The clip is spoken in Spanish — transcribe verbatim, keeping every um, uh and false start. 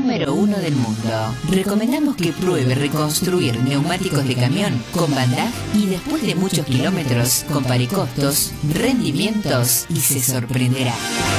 número uno del mundo. Recomendamos que pruebe reconstruir neumáticos de camión con Bandaj y después de muchos kilómetros compare costos, rendimientos y se sorprenderá.